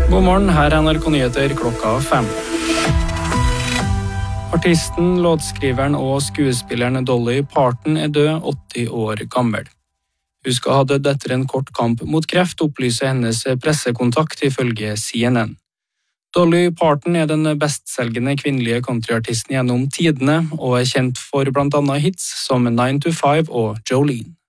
God morgen, her er NRK Nyheter klokka 5. Artisten, låtskriveren og skuespilleren Dolly Parton er død, 80 år gammel. Hun skal ha dødd etter en kort kamp mot kreft, opplyser hennes pressekontakt ifølge CNN. Dolly Parton er den bestselgende kvinnelige countryartisten gjennom tidene, og er kjent for blant annet hits som 9 to 5 og Jolene.